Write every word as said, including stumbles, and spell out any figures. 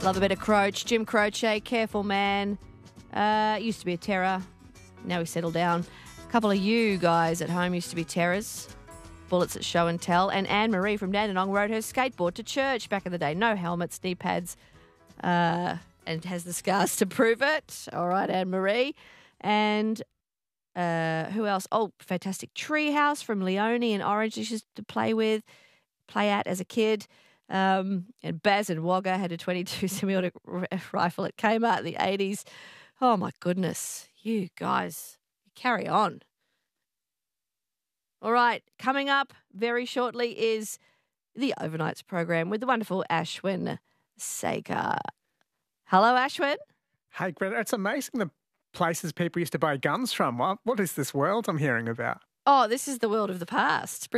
Love a bit of Croach. Jim Croce, careful man. Uh, used to be a terror. Now he's settled down. A couple of you guys at home used to be terrors. Bullets at show and tell. And Anne-Marie from Dandenong rode her skateboard to church back in the day. No helmets, knee pads, uh, and has the scars to prove it. All right, Anne-Marie. And uh, who else? Oh, fantastic Treehouse from Leone in Orange. She used to play with, play at as a kid. Um, and Baz and Wagga had a twenty-two semi-automatic rifle at Kmart in the eighties. Oh, my goodness. You guys, carry on. All right, coming up very shortly is the Overnights program with the wonderful Ashwin Saker. Hello, Ashwin. Hey, Greta, it's amazing the places people used to buy guns from. What, what is this world I'm hearing about? Oh, this is the world of the past.